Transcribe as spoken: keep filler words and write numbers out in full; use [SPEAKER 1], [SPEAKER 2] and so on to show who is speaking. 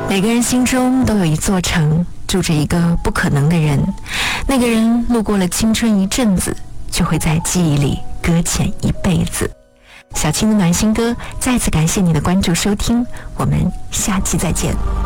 [SPEAKER 1] 每个人心中都有一座城，住着一个不可能的人。那个人路过了青春一阵子，就会在记忆里搁浅一辈子。小青的暖心歌，再次感谢你的关注收听，我们下期再见。